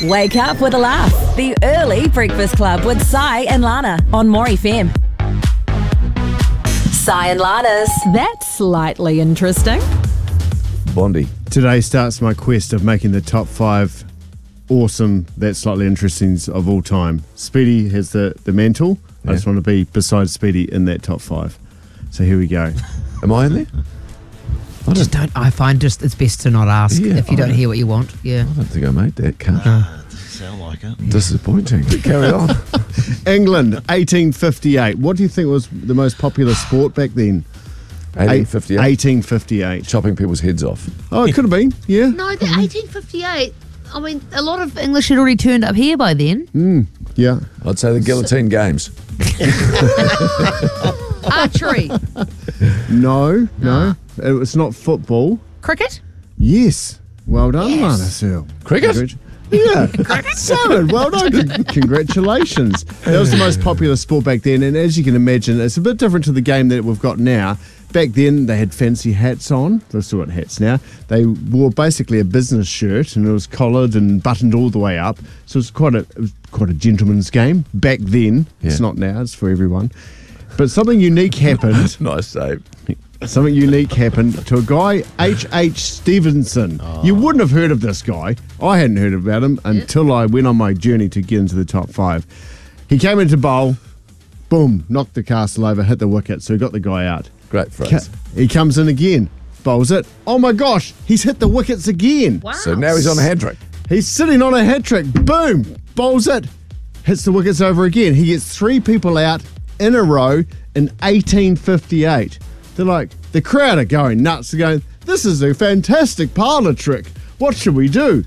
Wake up with a laugh. The Early Breakfast Club with Sai and Lana on More FM. Sai and Lana's That's Slightly Interesting. Bondi. Today starts my quest of making the top 5 awesome, That's Slightly Interesting of all time. Speedy has the mantle. I just want to be beside Speedy in that top 5. So here we go. Am I in there? I find it's best to not ask if you don't hear what you want. Yeah. I don't think I made that cut. Doesn't sound like it. Disappointing. But carry on. England, 1858. What do you think was the most popular sport back then? 1858. 1858. Chopping people's heads off. Oh, it could have been, yeah. No, the 1858. I mean, a lot of English had already turned up here by then. Yeah. I'd say the guillotine games. Archery. No. It's not football. Cricket. Yes. Well done, Yes. Lana Searle. Cricket? Yeah. Simon, well done. Congratulations. That was the most popular sport back then, and as you can imagine, it's a bit different to the game that we've got now. Back then, they had fancy hats on. They've still got hats now. They wore basically a business shirt, and it was collared and buttoned all the way up. So it was quite a gentleman's game back then. It's not now. It's for everyone. But something unique happened. Nice save. Something unique happened to a guy, H.H. Stevenson. You wouldn't have heard of this guy. I hadn't heard about him until I went on my journey to get into the top 5. He came into bowl, boom, knocked the castle over, hit the wicket, so he got the guy out. Great phrase. He comes in again, bowls it. Oh my gosh, he's hit the wickets again. Wow. So now he's on a hat trick. He's sitting on a hat trick, boom, bowls it, hits the wickets over again. He gets 3 people out in a row in 1858. They're like, the crowd are going nuts. They're going, this is a fantastic parlour trick. What should we do?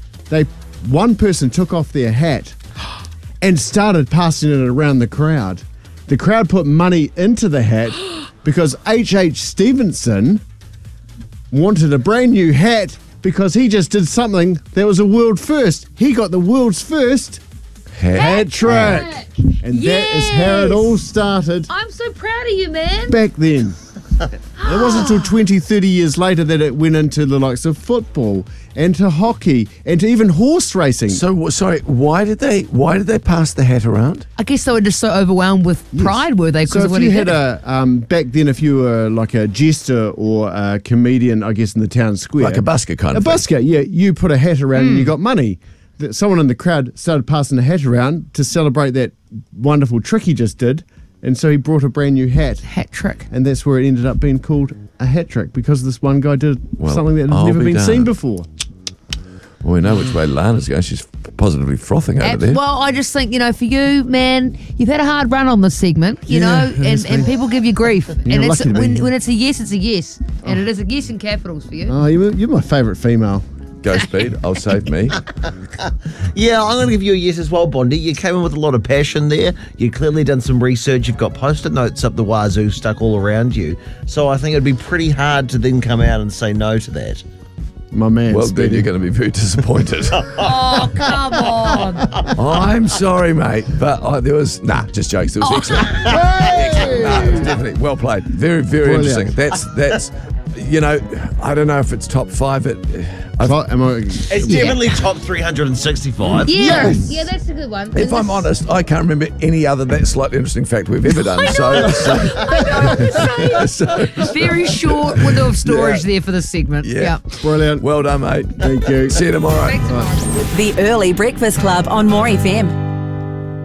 One person took off their hat and started passing it around the crowd. The crowd put money into the hat because H.H. Stevenson wanted a brand new hat because he just did something that was a world first. He got the world's first hat trick. And that is how it all started I'm so proud of you, man. back then. It wasn't until 20, 30 years later that it went into the likes of football and to hockey and to even horse racing. So, sorry, why did they pass the hat around? I guess they were just so overwhelmed with pride, were they? So if you had back then, if you were like a jester or a comedian, I guess in the town square. Like a busker kind of A thing. busker, yeah. You put a hat around and you got money. Someone in the crowd started passing the hat around to celebrate that wonderful trick he just did. And so he brought a brand new hat. hat trick. And that's where it ended up being called a hat trick because this one guy did Well, something that had I'll never be been seen darned. before. Well, we know which way Lana's going. She's positively frothing over there. Well, I just think, for you, man, you've had a hard run on this segment, and people give you grief. And You're it's, lucky to be when it's a yes, it's a yes. And it is a yes in capitals for you. Oh, you're my favourite female. Go Speed. I'll save me. Yeah, I'm going to give you a yes as well, Bondi. You came in with a lot of passion there. You clearly done some research. You've got Post-it notes up the wazoo stuck all around you. So I think it'd be pretty hard to then come out and say no to that. My man. Well, then Speedy. you're going to be very disappointed. Oh, come on. I'm sorry, mate, but there was just jokes. It was excellent. Excellent. No, it was definitely well played. Very, very Brilliant. interesting. That's I don't know if it's top 5. It's definitely top 365. Yes. Yeah, that's a good one. If I'm honest, I can't remember any other that slightly interesting fact we've ever done. Very short window of storage there for this segment. Yeah. Brilliant. Well done, mate. Thank you. See you tomorrow. The Early Breakfast Club on More FM.